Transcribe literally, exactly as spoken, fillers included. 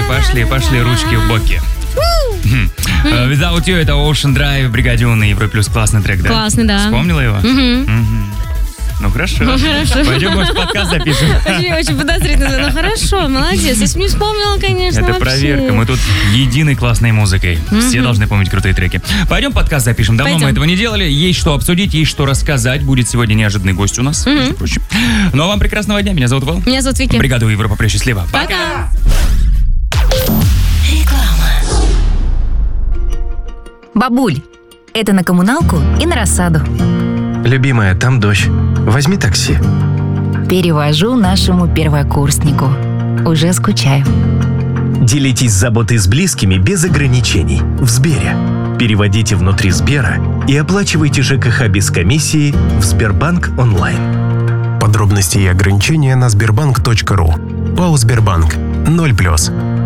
пошли, пошли, ручки в боки. Without You — это Ocean Drive, Бригадион на Европе Плюс. Классный трек, да? Классный, да. Вспомнила его? Угу. Ну хорошо. Ну, хорошо. Пойдем, может, подкаст запишем. Очень, очень подозрительно. Ну хорошо, молодец. Если бы не вспомнила, конечно, Это вообще. проверка. Мы тут единой классной музыкой. Все должны помнить крутые треки. Пойдем подкаст запишем. Давно Пойдем. мы этого не делали. Есть что обсудить, есть что рассказать. Будет сегодня неожиданный гость у нас, между прочим. Ну а вам прекрасного дня. Меня зовут Вал. Меня зовут Вики. Бригаду Европа Плюс. Счастливо. Пока. Бабуль, это на коммуналку и на рассаду. Любимая, там дождь. Возьми такси. Перевожу нашему первокурснику. Уже скучаю. Делитесь заботой с близкими без ограничений. В Сбере. Переводите внутри Сбера и оплачивайте ЖКХ без комиссии в Сбербанк онлайн. Подробности и ограничения на сбербанк точка ру. ПАО «Сбербанк». ноль плюс.